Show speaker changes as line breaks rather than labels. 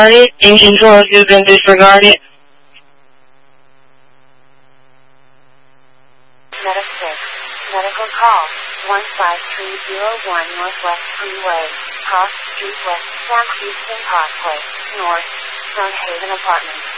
In control if you've been disregarded.
Medic 6. Medical call. 15301 Northwest Freeway. Cross Street West, South Houston Parkway. North. Sun Haven Apartments.